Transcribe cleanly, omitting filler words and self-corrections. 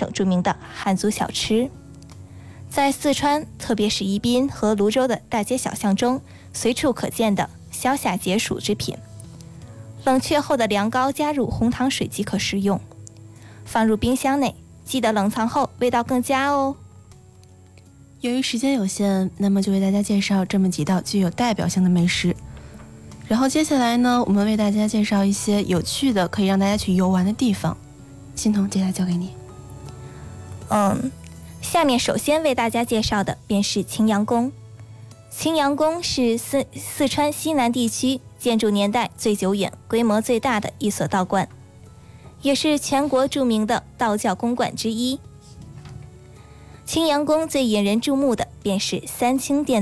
省著名的汉族小吃。在四川，特别是宜宾和泸州的大街小巷中，随处可见的消夏解暑之品。冷却后的凉糕加入红糖水即可食用，放入冰箱内，记得冷藏后味道更佳哦。 由于时间有限，那么就为大家介绍这么几道具有代表性的美食。然后接下来呢，我们为大家介绍一些有趣的可以让大家去游玩的地方。欣桐，接下来交给你。 下面首先为大家介绍的便是青羊宫。青羊宫是四川西南地区建筑年代最久远、规模最大的一所道观，也是全国著名的道教宫观之一。青羊宫最引人注目的便是三清殿